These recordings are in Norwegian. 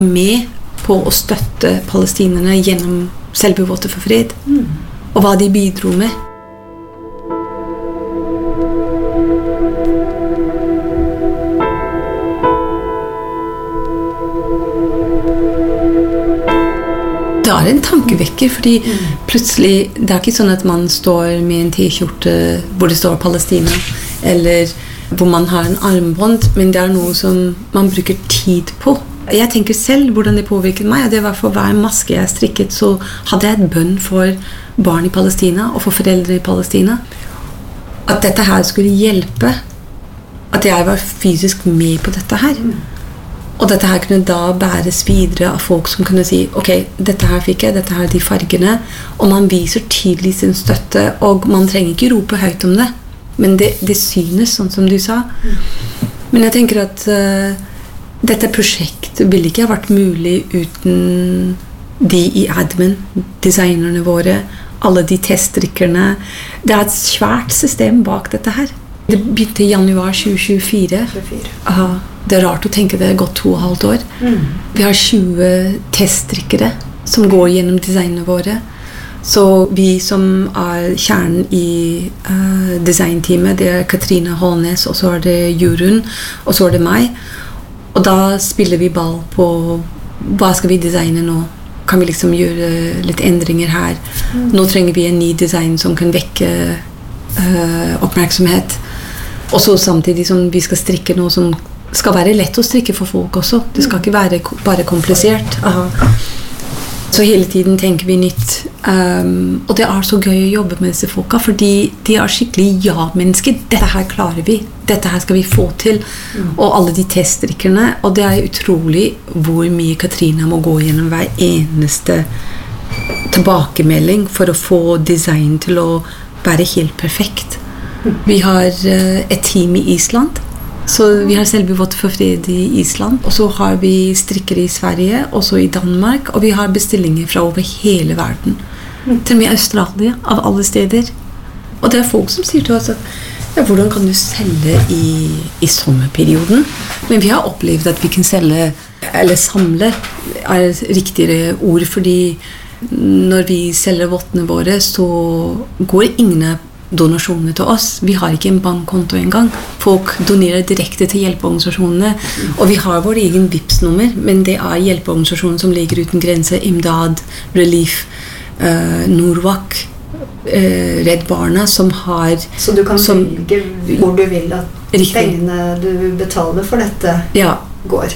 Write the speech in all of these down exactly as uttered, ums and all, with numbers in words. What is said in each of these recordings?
med på å støtte palestinerne gjennom selve Votter for fred, mm. og hva de bidro med. Det er en tankevekker, fordi mm. plutselig, det er ikke sånn at man står med en t-skjorte hvor det står Palestina, eller hvor man har en armbånd, men det er noe som man bruker tid på. Jeg tenker selv hvordan det påvirket meg, og det var for hver maske jeg strikket, så hadde jeg et bønn for barn i Palestina, og for foreldre i Palestina. At dette her skulle hjelpe, at jeg var fysisk med på dette her. Og dette her kunne da bæres videre av folk som kunne si, ok, dette her fikk jeg, dette her er de fargene, og man viser tydelig sin støtte, og man trenger ikke rope høyt om det, men det, det synes, sånn som du sa. Men jeg tenker at uh, dette prosjektet ville ikke ha vært mulig uten de i admin, designerne våre, alle de teststrikkerne. Det er et svært system bak dette her. Det begynte i januar tjue tjuefire. Aha. Det er rart å tenke det har gått to og et halvt år. Mm. Vi har tjue teststrikkere som går gjennom designene våre. Så vi som er kjernen i uh, designteamet, det er Katrine Hånes, og så er det Jurun, og så er det meg. Og da spiller vi ball på hva skal vi designe nå? Kan vi liksom gjøre litt endringer her? Mm. Nå trenger vi en ny design som kan vekke uh, oppmerksomhet. Og så samtidig som vi skal strikke noe som skal være lett å strikke for folk også. Det skal ikke være bare komplisert. Aha. Så hele tiden tenker vi nytt. Um, og det er så gøy å jobbe med disse folka, fordi de er skikkelig ja-mennesker. Dette her klarer vi. Dette her skal vi få til. Mm. Og alle de teststrikkerne. Og det er utrolig hvor mye Katrine må gå gjennom hver eneste tilbakemelding for å få design til å være helt perfekt. Vi har uh, et team i Island. Så vi har selve Votter for fred i Island, og så har vi strikkere i Sverige, og så i Danmark, og vi har bestillinger fra over hele verden. Mm. Til og med Australia, av alle steder. Og det er folk som sier til oss at ja, hvordan kan du selge i, i sommerperioden? Men vi har opplevd at vi kan selge, eller samle, er riktigere ord, fordi når vi selger vottene våre, så går ingen donasjoner til oss. Vi har ikke en bankkonto engang. Folk donerer direkte til hjelpeorganisasjonene, og vi har vår egen Vipps-nummer, men det er hjelpeorganisasjoner som ligger uten grense, Imdad, Relief, uh, Norwak, uh, Redd Barna, som har... Så du kan som, velge hvor du vil at riktig. Pengene du betaler for dette ja. går.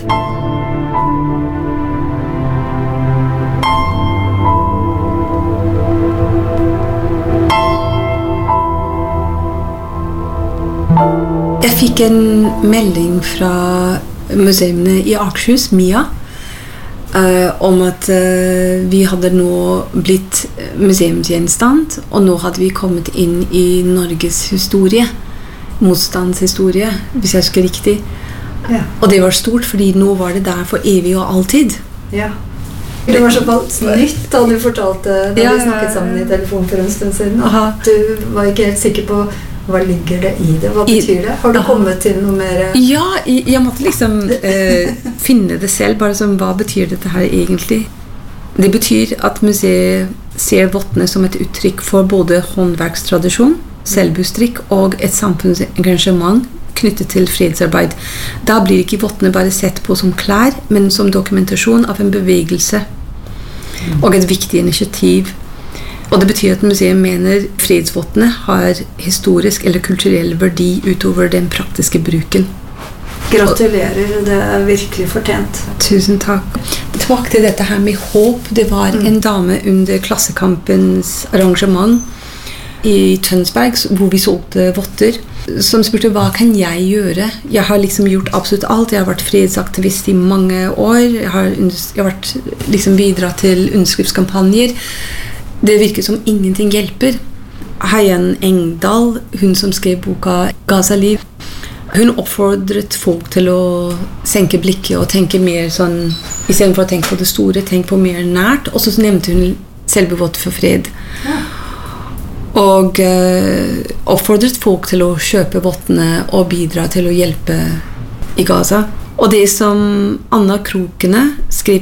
Jeg fikk en melding fra museene i Akershus, Mia, uh, om at uh, vi hadde nå blitt museumsgjenstand, og nå hadde vi kommet inn i Norges historie, motstandshistorie, hvis jeg husker riktig. Ja. Og det var stort, fordi nå var det der for evig og alltid. Ja. Det var såpass nytt da du fortalte, da ja, vi snakket sammen i telefon for en stund siden, at du var ikke helt sikker på hva ligger det i det? Hva betyr det? Har du kommet til noe mer? Ja, jeg måtte liksom eh, finne det selv, bare som hva betyr dette her egentlig? Det betyr at museet ser vottene som et uttrykk for både håndverkstradisjon, selvbustrikk og et samfunnsengasjement knyttet til fredsarbeid. Da blir ikke vottene bare sett på som klær, men som dokumentasjon av en bevegelse og et viktig initiativ. Og det betyr at museet mener fredsvottene har historisk eller kulturell verdi utover den praktiske bruken. Gratulerer, det er virkelig fortjent. Tusen takk. Tilbake til dette her med håp. Det var mm. en dame under Klassekampens arrangement i Tønsberg, hvor vi solgte votter, som spurte hva kan jeg gjøre? Jeg har liksom gjort absolutt alt. Jeg har vært fredsaktivist i mange år. Jeg har, jeg har vært, liksom bidratt til underskriftskampanjer. Det virker som ingenting hjelper. Heian Engdahl, hun som skrev boka Gaza-liv, hun oppfordret folk til å senke blikket og tenke mer sånn, i stedet for å tenke på det store, tenke på mer nært. Og så nevnte hun selve Votter for fred. Ja. Og uh, oppfordret folk til å kjøpe vottene og bidra til å hjelpe i Gaza. Og det som Anna Krokene skrev